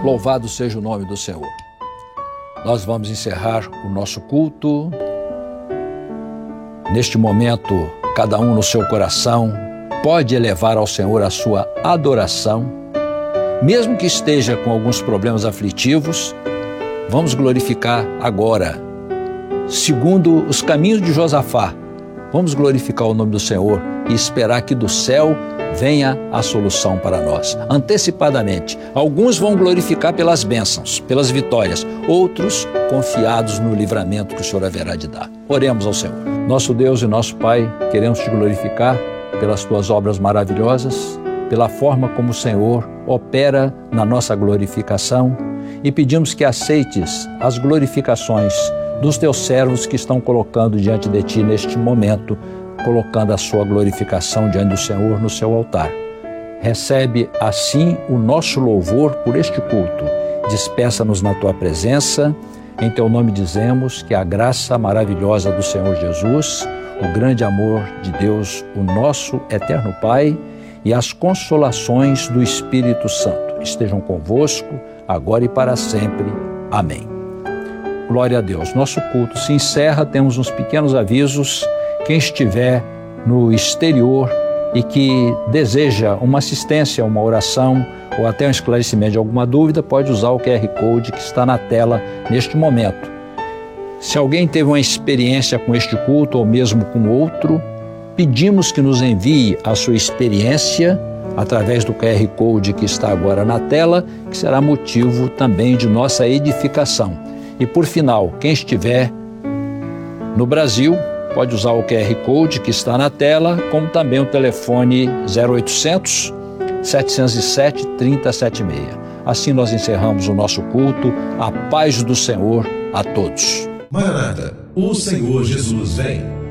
Louvado seja o nome do Senhor. Nós vamos encerrar o nosso culto. Neste momento, cada um no seu coração pode elevar ao Senhor a sua adoração. Mesmo que esteja com alguns problemas aflitivos, vamos glorificar agora. Segundo os caminhos de Josafá, vamos glorificar o nome do Senhor e esperar que do céu venha a solução para nós. Antecipadamente, alguns vão glorificar pelas bênçãos, pelas vitórias, outros confiados no livramento que o Senhor haverá de dar. Oremos ao Senhor. Nosso Deus e nosso Pai, queremos te glorificar pelas tuas obras maravilhosas, pela forma como o Senhor opera na nossa glorificação e pedimos que aceites as glorificações dos teus servos que estão colocando diante de ti neste momento, colocando a sua glorificação diante do Senhor no seu altar. Recebe assim o nosso louvor por este culto. Despeça-nos na tua presença. Em teu nome dizemos que a graça maravilhosa do Senhor Jesus, o grande amor de Deus, o nosso eterno Pai, e as consolações do Espírito Santo estejam convosco, agora e para sempre. Amém. Glória a Deus. Nosso culto se encerra, temos uns pequenos avisos. Quem estiver no exterior e que deseja uma assistência, uma oração ou até um esclarecimento de alguma dúvida, pode usar o QR Code que está na tela neste momento. Se alguém teve uma experiência com este culto ou mesmo com outro, pedimos que nos envie a sua experiência através do QR Code que está agora na tela, que será motivo também de nossa edificação. E por final, quem estiver no Brasil, pode usar o QR Code que está na tela, como também o telefone 0800 707 3076. Assim nós encerramos o nosso culto. A paz do Senhor a todos. Maranata, o Senhor Jesus vem.